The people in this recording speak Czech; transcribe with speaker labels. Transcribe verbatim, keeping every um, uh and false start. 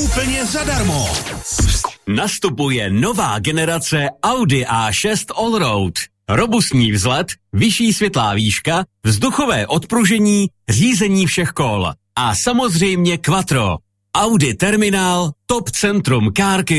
Speaker 1: úplně zadarmo.
Speaker 2: Nastupuje nová generace Audi A šest Allroad. Robustní vzhled, vyšší světlá výška, vzduchové odpružení, řízení všech kol. A samozřejmě Quattro. Audi Terminál, top centrum kárky